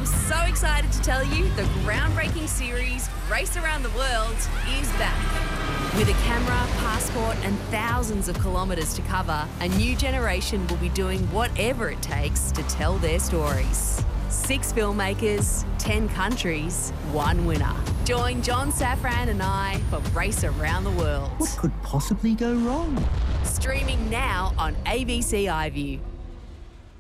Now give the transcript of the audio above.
so excited to tell you the groundbreaking series Race Around the World is back. With a camera, passport and thousands of kilometres to cover, a new generation will be doing whatever it takes to tell their stories. 6 filmmakers, 10 countries, 1 winner. Join John Safran and I for Race Around the World. What could possibly go wrong? Streaming now on ABC iView.